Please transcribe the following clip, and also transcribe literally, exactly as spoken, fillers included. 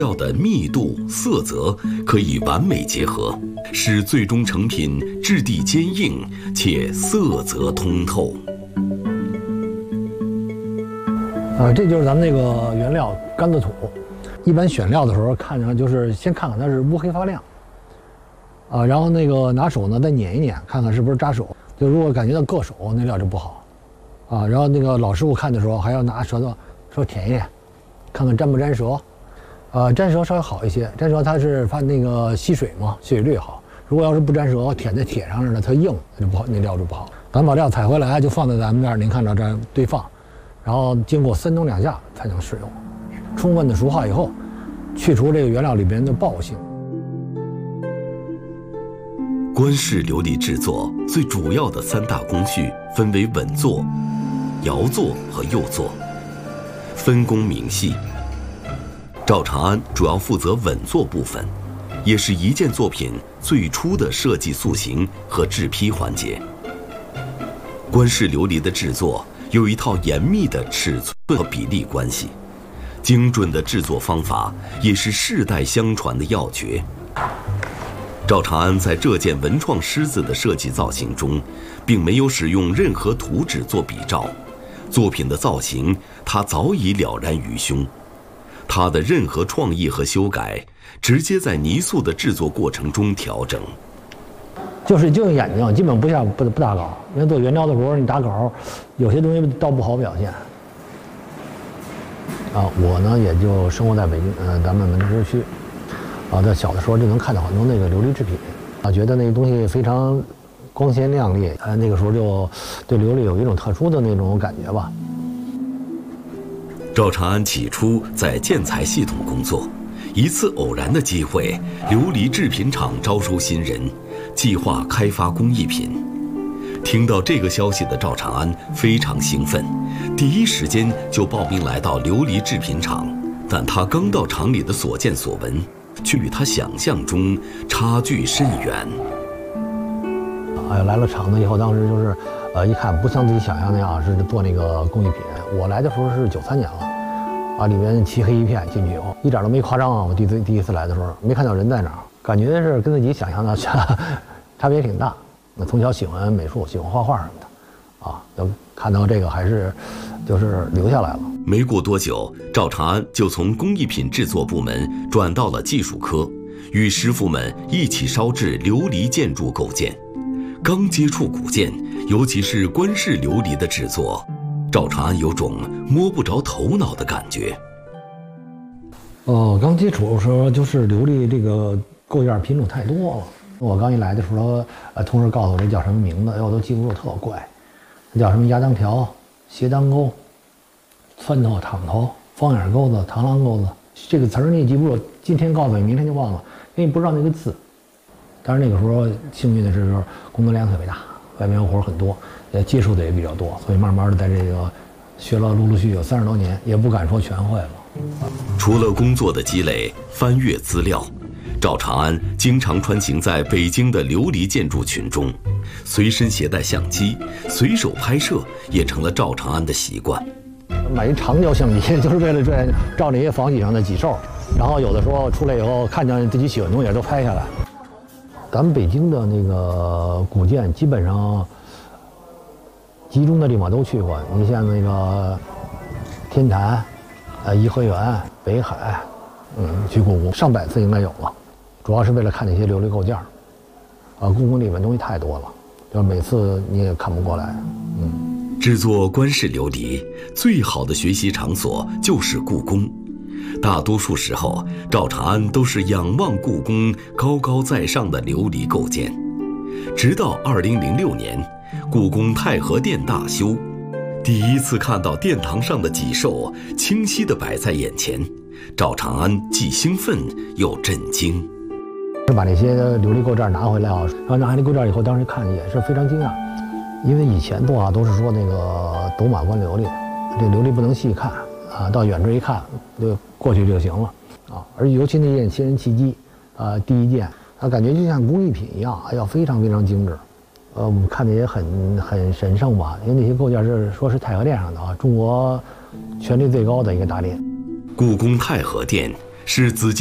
料的密度、色泽可以完美结合，使最终成品质地坚硬且色泽通透。 啊，这就是咱们那个原料甘蔗土。一般选料的时候，看着就是先看看它是乌黑发亮，啊，然后那个拿手呢再捻一捻，看看是不是扎手。就如果感觉到硌手，那料就不好，啊，然后那个老师傅看的时候还要拿舌头说舔一舔，看看粘不粘舌。呃，粘舌稍微好一些，粘舌它是怕那个吸水嘛，吸水率好。如果要是不粘舌，舔在铁上呢，它硬，那就不好，那料就不好。咱把料采回来就放在咱们这儿，您看到这儿堆放，然后经过三冬两夏才能使用。充分的熟化以后，去除这个原料里边的爆性。 官式琉璃制作最主要的三大工序分为稳做、摇做和釉做，分工明细。赵长安主要负责稳做部分，也是一件作品最初的设计塑形和制坯环节。官式琉璃的制作有一套严密的尺寸和比例关系，精准的制作方法也是世代相传的要诀。赵长安在这件文创狮子的设计造型中，并没有使用任何图纸做比照，作品的造型他早已了然于胸。他的任何创意和修改，直接在泥塑的制作过程中调整。 就是就用眼睛，基本不下不不打稿，因为做原料的时候你打稿，有些东西倒不好表现。啊，我呢也就生活在北京，呃，咱们门头沟区，啊，在小的时候就能看到很多那个琉璃制品，啊，觉得那个东西非常光鲜亮丽，呃，那个时候就对琉璃有一种特殊的那种感觉吧。 赵长安起初在建材系统工作，一次偶然的机会，琉璃制品厂招收新人，计划开发工艺品。听到这个消息的赵长安非常兴奋，第一时间就报名来到琉璃制品厂。但他刚到厂里的所见所闻，却与他想象中差距甚远。 哎，来了厂子以后，当时就是，呃，一看不像自己想象那样是做那个工艺品。我来的时候是九三年了，啊，里面漆黑一片，进去以后一点都没夸张啊。我第一次第一次来的时候，没看到人在哪儿，感觉是跟自己想象的差差别挺大。我从小喜欢美术，喜欢画画什么的，啊，都看到这个还是就是留下来了。 没过多久，赵长安就从工艺品制作部门转到了技术科，与师傅们一起烧制琉璃建筑构件。刚接触古建，尤其是官式琉璃的制作，赵长安有种摸不着头脑的感觉。 哦，刚接触的时候就是琉璃这个构件品种太多了。我刚一来的时候，呃，同事告诉我这叫什么名字，哎，我都记不住，特怪。这叫什么鸭裆条、斜裆钩、窜头、躺头、方眼钩子、螳螂钩子，这个词儿你也记不住，今天告诉你，明天就忘了，因为你不知道那个字。但是那个时候幸运的是工作量特别大，外面活很多，也接触的也比较多，所以慢慢的在这个学了陆陆续续有三十多年，也不敢说全会了。 除了工作的积累，翻阅资料，赵长安经常穿行在北京的琉璃建筑群中，随身携带相机，随手拍摄也成了赵长安的习惯。 买一长焦相机，就是为了这照那些房脊上的脊兽，然后有的时候出来以后看见自己喜欢的东西都拍下来。咱们北京的那个古建基本上集中的地方都去过，你像那个天坛、呃颐和园、北海，嗯，去故宫上百次应该有了。主要是为了看那些琉璃构件儿，啊，故宫里面东西太多了，就每次你也看不过来。嗯， 制作官式琉璃最好的学习场所就是故宫。大多数时候，赵长安都是仰望故宫高高在上的琉璃构件。直到二零零六年，故宫太和殿大修，第一次看到殿堂上的脊兽清晰地摆在眼前，赵长安既兴奋又震惊。 把那些琉璃构件拿回来啊，然后拿回来构件以后，当时看也是非常惊讶，因为以前做啊都是说那个斗马观琉璃，这琉璃不能细看啊，到远处一看就过去就行了啊。而尤其那件千人奇迹，啊，第一件，啊，感觉就像工艺品一样，哎呀，非常非常精致。呃，我们看的也很很神圣吧，因为那些构件是说是太和殿上的啊，中国权力最高的一个大殿。 故宫太和殿是紫